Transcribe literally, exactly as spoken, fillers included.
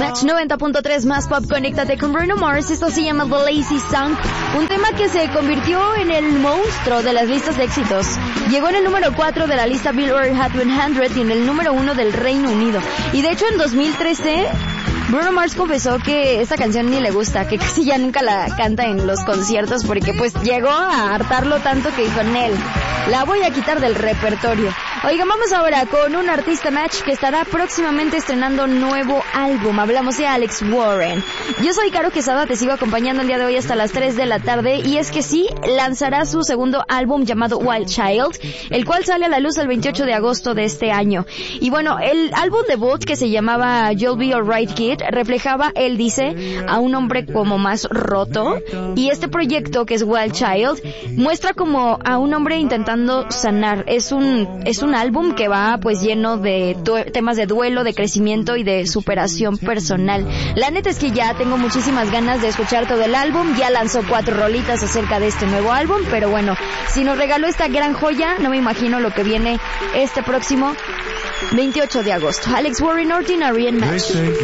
Match noventa punto tres más pop. Conéctate con Bruno Mars. Esto se llama The Lazy Song, un tema que se convirtió en el monstruo de las listas de éxitos. Llegó en el número cuatro de la lista Billboard Hot cien y en el número uno del Reino Unido. Y de hecho en dos mil trece Bruno Mars confesó que esta canción ni le gusta, que casi ya nunca la canta en los conciertos porque pues llegó a hartarlo tanto que dijo, Nel, la voy a quitar del repertorio. Oigan, vamos ahora con un artista Match que estará próximamente estrenando nuevo álbum. Hablamos de Alex Warren. Yo soy Caro Quesada, te sigo acompañando el día de hoy hasta las tres de la tarde y es que sí, lanzará su segundo álbum llamado Wild Child, el cual sale a la luz el veintiocho de agosto de este año. Y bueno, el álbum debut que se llamaba You'll Be Alright Kid reflejaba, él dice, a un hombre como más roto, y este proyecto que es Wild Child muestra como a un hombre intentando sanar. Es un es un álbum que va pues lleno de tu- temas de duelo, de crecimiento y de superación personal. La neta es que ya tengo muchísimas ganas de escuchar todo el álbum. Ya lanzó cuatro rolitas acerca de este nuevo álbum, pero bueno, si nos regaló esta gran joya, no me imagino lo que viene este próximo veintiocho de agosto. Alex Warren, Ordinary en Match.